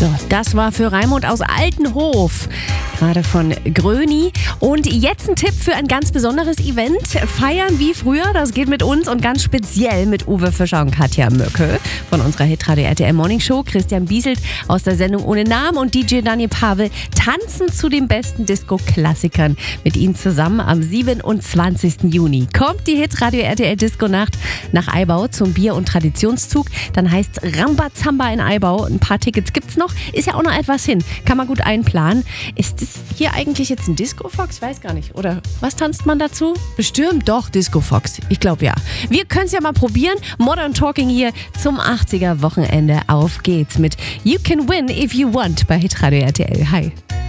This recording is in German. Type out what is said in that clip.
So, das war für Raimund aus Altenhof, gerade von Gröni. Und jetzt ein Tipp für ein ganz besonderes Event. Feiern wie früher, das geht mit uns und ganz speziell mit Uwe Fischer und Katja Möcke von unserer Hitradio RTL Morning Show. Christian Bieselt aus der Sendung Ohne Namen und DJ Daniel Pavel tanzen zu den besten Disco-Klassikern mit ihnen zusammen am 27. Juni. Kommt die Hitradio RTL Disco Nacht nach Aibau zum Bier- und Traditionszug. Dann heißt Rambazamba in Aibau. Ein paar Tickets gibt's noch. Ist ja auch noch etwas hin. Kann man gut einplanen. Ist das hier eigentlich jetzt ein Disco-Fox? Ich weiß gar nicht. Oder was tanzt man dazu? Bestimmt doch Disco-Fox. Ich glaube ja. Wir können es ja mal probieren. Modern Talking hier zum 80er-Wochenende. Auf geht's mit You Can Win If You Want bei Hitradio RTL. Hi.